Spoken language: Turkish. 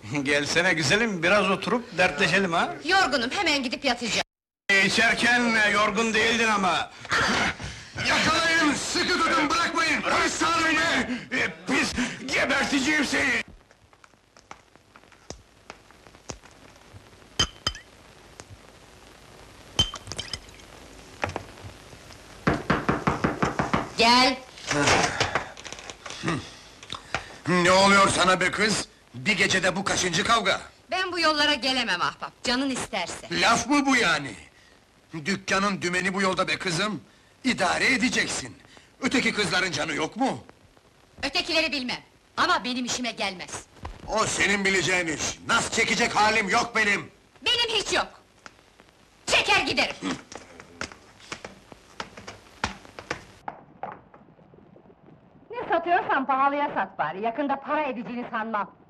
Gelsene güzelim, biraz oturup dertleşelim ha! Yorgunum, hemen gidip yatacağım. İçerken yorgun değildin ama! Yakalayın, sıkı tutun, bırakmayın! Rıstı beni! Pis, geberteceğim seni! Gel! Ne oluyor sana be kız? Bir gecede bu kaçıncı kavga? Ben bu yollara gelemem ahbap, canın isterse. Laf mı bu yani? Dükkanın dümeni bu yolda be kızım! İdare edeceksin! Öteki kızların canı yok mu? Ötekileri bilmem, ama benim işime gelmez. O senin bileceğin iş! Nas çekecek halim yok benim! Benim hiç yok! Çeker giderim! Ne satıyorsan pahalıya sat bari, yakında para edeceğini sanmam.